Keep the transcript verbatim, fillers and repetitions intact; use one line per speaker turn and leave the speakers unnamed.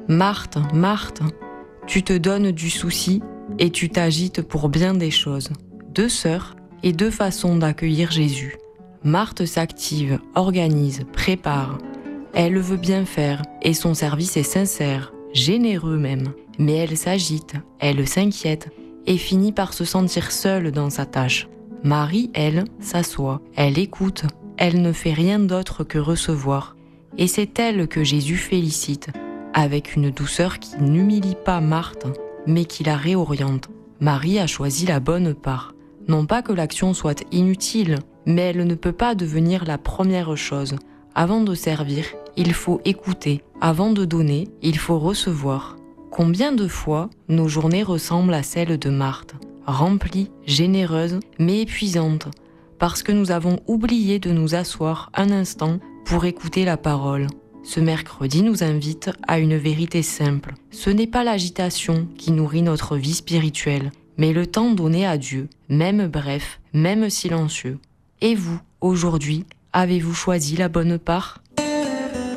Marthe, Marthe, tu te donnes du souci et tu t'agites pour bien des choses. Deux sœurs et deux façons d'accueillir Jésus. Marthe s'active, organise, prépare. Elle veut bien faire et son service est sincère, généreux même. Mais elle s'agite, elle s'inquiète et finit par se sentir seule dans sa tâche. Marie, elle, s'assoit, elle écoute, elle ne fait rien d'autre que recevoir. Et c'est elle que Jésus félicite, avec une douceur qui n'humilie pas Marthe, mais qui la réoriente. Marie a choisi la bonne part. Non pas que l'action soit inutile, mais elle ne peut pas devenir la première chose. Avant de servir, il faut écouter. Avant de donner, il faut recevoir. Combien de fois nos journées ressemblent à celles de Marthe, remplies, généreuses, mais épuisantes, parce que nous avons oublié de nous asseoir un instant pour écouter la parole. Ce mercredi nous invite à une vérité simple. Ce n'est pas l'agitation qui nourrit notre vie spirituelle, mais le temps donné à Dieu, même bref, même silencieux. Et vous, aujourd'hui, avez-vous choisi la bonne part ?